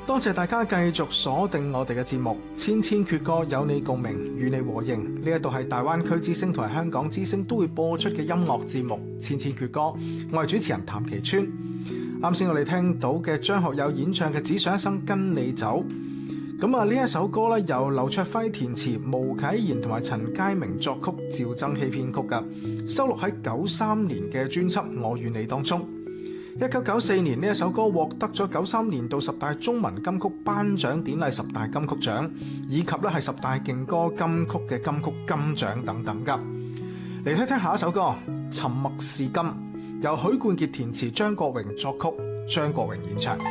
多謝大家繼續鎖定我哋嘅節目《千千闕歌》，有你共鳴，與你和應。呢一度係大灣區之聲同埋香港之聲都會播出嘅音樂節目《千千闕歌》，我係主持人譚其川。啱先我哋聽到嘅張學友演唱嘅《只想一生跟你走》，咁啊呢一首歌咧由劉卓輝填詞，毛啟賢同埋陳佳明作曲，趙增熹編曲嘅，收錄喺93年嘅專輯《我與你》當中。1994年呢一首歌獲得咗93年度10大中文金曲頒獎典禮10大金曲獎，以及咧係10大勁歌金曲嘅金曲金獎等等噶。嚟聽聽下一首歌《沉默是金》，由許冠傑填詞，張國榮作曲，張國榮演唱。